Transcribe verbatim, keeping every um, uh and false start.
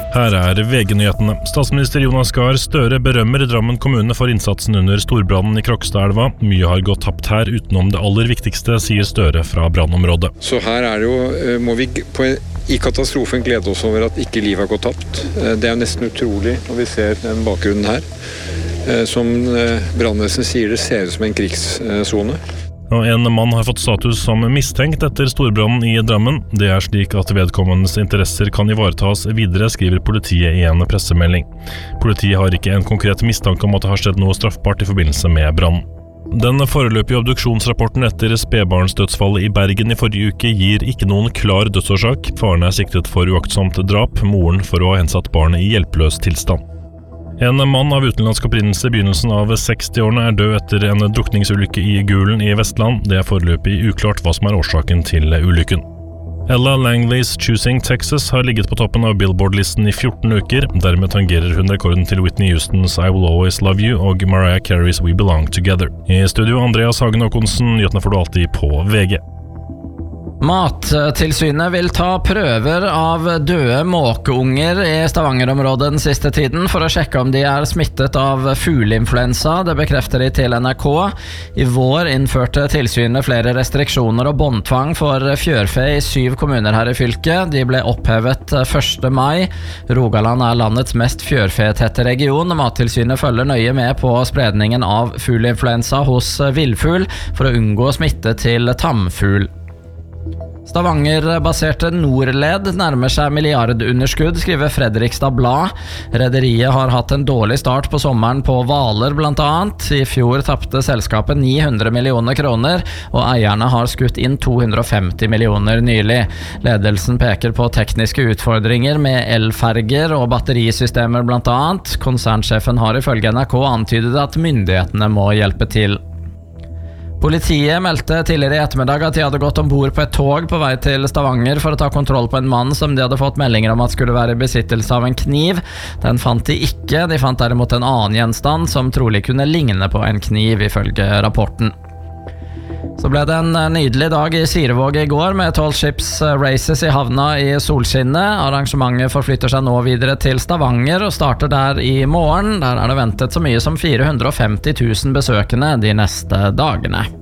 Her er V G-nyhetene. Statsminister Jonas Gahr Støre berømmer Drammen kommune for innsatsen under storbrannen i Krokstadelva. Mye har gått tapt her utenom det aller viktigste, sier Støre fra brannområdet. Så her er det jo, må vi på, i katastrofen glede oss over at ikke livet har gått tapt. Det er nesten utrolig når vi ser den bakgrunnen her. Som brannvesen sier, det ser ut som en krigszone. Og en mann har fått status som mistenkt etter storbrannen i Drammen. Det er slik at vedkommendes interesser kan ivaretas videre, skriver politiet i en pressemelding. Politiet har ikke en konkret mistanke om at det har skjedd noe straffbart i forbindelse med brannen. Den foreløpige obduksjonsrapporten etter spedbarnsdødsfallet i Bergen i forrige uke gir ikke noen klar dødsårsak. Faren er siktet for uaktsomt drap, moren for å ha hensatt barnet i hjelpeløs tilstand. En mann av utenlandsk opprinnelse i begynnelsen av sekstiårene er død etter en drukningsulykke i Gulen i Vestland. Det er foreløpig uklart hva som er årsaken til ulykken. Ella Langleys Choosing Texas har ligget på toppen av Billboard-listen i fjorten uker. Dermed tangerer hun rekorden til Whitney Houstons I Will Always Love You og Mariah Carey's We Belong Together. I studio Andreas Hagen Håkonsen, nyhetene får du alltid på V G. Mattilsynet vil ta prøver av døde måkeunger i Stavanger-området den siste tiden for å sjekke om de er smittet av fugleinfluensa. Det bekrefter de til N R K. I vår innførte tilsynet flere restriksjoner og båndtvang for fjørfe i syv kommuner her i fylket. De ble opphevet første mai. Rogaland er landets mest fjørfetette region. Mattilsynet følger nøye med på spredningen av fugleinfluensa hos villfugl for å unngå smitte til tamfugl. Stavanger-baserte Nordled nærmer seg milliardunderskudd, skriver Fredrikstad Blad. Rederiet har hatt en dårlig start på sommeren på Hvaler blant annet. I fjor tappte selskapet ni hundre millioner kroner, og eierne har skutt inn to hundre og femti millioner nylig. Ledelsen peker på tekniske utfordringer med elferger og batterisystemer blant annet. Konsernsjefen har ifølge N R K antydet at myndighetene må hjelpe til. Politiet meldte tidligere i ettermiddag at de hadde gått ombord på et tog på vei til Stavanger for å ta kontroll på en mann som de hadde fått meldinger om at skulle være i besittelse av en kniv. Den fant de ikke, de fant derimot en annen gjenstand som trolig kunne ligne på en kniv ifølge rapporten. Så ble det en nydelig dag i Sirevåg i går med tolv ships races i havna i solskinnet. Arrangementet forflytter seg nå videre til Stavanger og starter der i morgen. Der er det ventet så mye som fire hundre og femti tusen besøkende de neste dagene.